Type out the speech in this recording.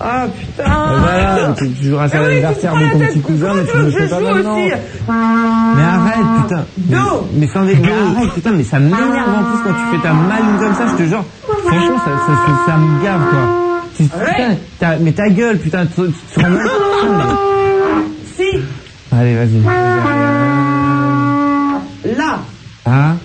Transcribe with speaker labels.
Speaker 1: Ah putain.
Speaker 2: Voilà, tu joueras à l'anniversaire de ton petit cousin, mais tu ne le fais pas maintenant. Mais arrête, putain. Mais sans déconner, arrête, putain, mais ça m'énerve en plus quand tu fais ta maline comme ça, je te jure. Franchement, ça me gave, quoi. Putain, mais ta gueule, putain, tu te rends compte?
Speaker 1: Si.
Speaker 2: Allez, vas-y.
Speaker 1: Là.
Speaker 2: Ah.